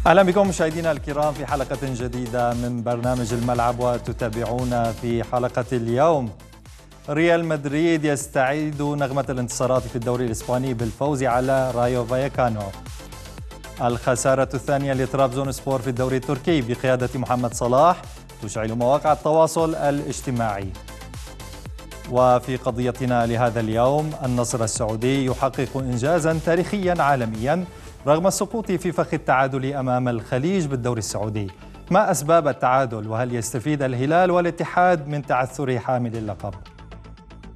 أهلا بكم مشاهدينا الكرام في حلقة جديدة من برنامج الملعب، وتتابعونا في حلقة اليوم. ريال مدريد يستعيد نغمة الانتصارات في الدوري الإسباني بالفوز على رايو فايكانو. الخسارة الثانية لترابزون سبور في الدوري التركي بقيادة محمد صلاح تشعل مواقع التواصل الاجتماعي. وفي قضيتنا لهذا اليوم، النصر السعودي يحقق إنجازا تاريخيا عالميا رغم السقوط في فخ التعادل أمام الخليج بالدوري السعودي. ما أسباب التعادل؟ وهل يستفيد الهلال والاتحاد من تعثر حامل اللقب؟